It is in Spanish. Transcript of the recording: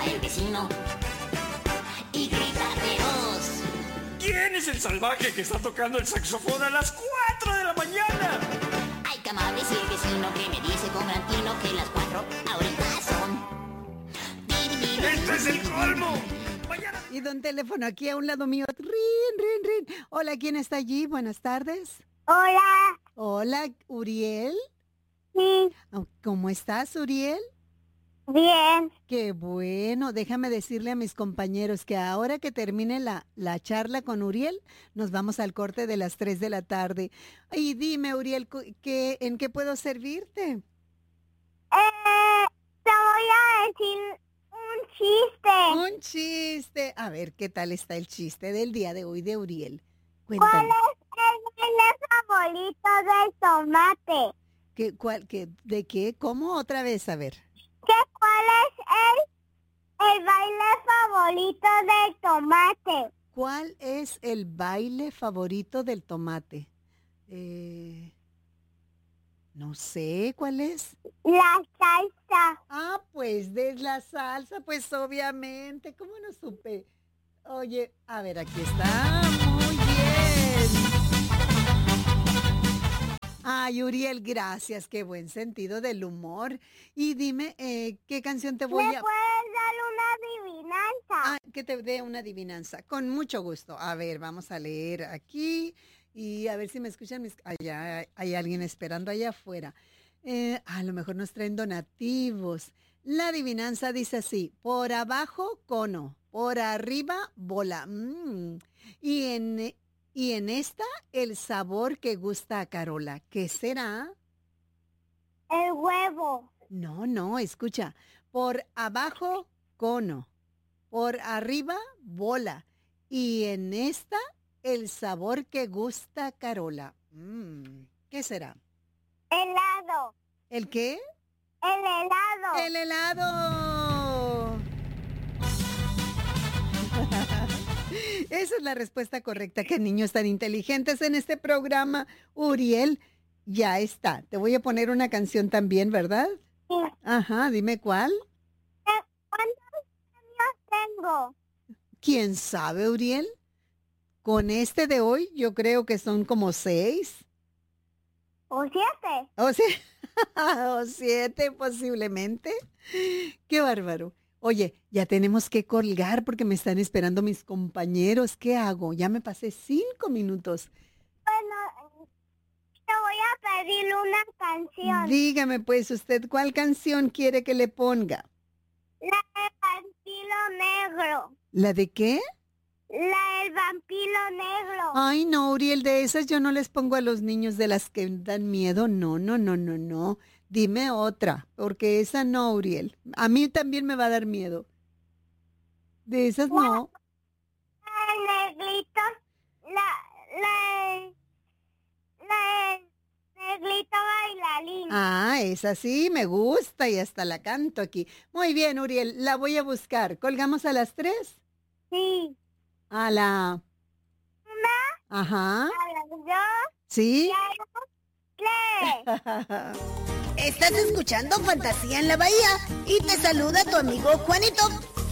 llama el vecino y grita feroz. ¿Quién es el salvaje que está tocando el saxofón a las 4 de la mañana? Ay, qué amable es el vecino que me dice con gran tino que las 4 ahorita son. ¡Este es el colmo! Mañana... Y don teléfono aquí a un lado mío. Rin, rin, rin. Hola, ¿quién está allí? Buenas tardes. Hola. Hola, Uriel. Sí. ¿Cómo estás, Uriel? Bien. Qué bueno. Déjame decirle a mis compañeros que ahora que termine la charla con Uriel, nos vamos al corte de las 3 de la tarde. Y dime, Uriel, ¿en qué puedo servirte? Te voy a decir un chiste. Un chiste. A ver, ¿qué tal está el chiste del día de hoy de Uriel? ¿Cuál Cuéntame. es el favorito del tomate? ¿De qué? ¿Cómo? Otra vez, a ver. ¿Cuál es el baile favorito del tomate? ¿Cuál es el baile favorito del tomate? No sé, ¿cuál es? La salsa. Ah, pues de la salsa, pues obviamente. ¿Cómo no supe? Oye, a ver, aquí está. Muy bien. Ay, Uriel, gracias. Qué buen sentido del humor. Y dime, ¿qué canción te voy ¿Me a...? puedes dar una adivinanza? Ah, que te dé una adivinanza. Con mucho gusto. A ver, vamos a leer aquí y a ver si me escuchan. Allá hay alguien esperando allá afuera. A lo mejor nos traen donativos. La adivinanza dice así: por abajo, cono, por arriba, bola. Y en esta, el sabor que gusta a Carola. ¿Qué será? El huevo. No, escucha. Por abajo, cono. Por arriba, bola. Y en esta, el sabor que gusta a Carola. ¿Qué será? Helado. ¿El qué? El helado. ¡El helado! Esa es la respuesta correcta. Qué niños tan inteligentes en este programa. Uriel, ya está. Te voy a poner una canción también, ¿verdad? Sí. Ajá, dime cuál. ¿Cuántos años tengo? ¿Quién sabe, Uriel? Con este de hoy, yo creo que son como 6. ¿O 7? O 7 posiblemente. Qué bárbaro. Oye, ya tenemos que colgar porque me están esperando mis compañeros. ¿Qué hago? Ya me pasé 5 minutos. Bueno, te voy a pedir una canción. Dígame pues usted, ¿cuál canción quiere que le ponga? La del vampiro negro. ¿La de qué? La del vampiro negro. Ay, no, Uriel, de esas yo no les pongo a los niños de las que dan miedo. No. Dime otra, porque esa no, Uriel. A mí también me va a dar miedo. De esas no. El negrito. La negrito bailarín. Ah, esa sí, me gusta y hasta la canto aquí. Muy bien, Uriel, la voy a buscar. ¿Colgamos a las 3? Sí. A la... Ajá. A las 2. ¿Sí? Y a las 3. Estás escuchando Fantasía en la Bahía y te saluda tu amigo Juanito.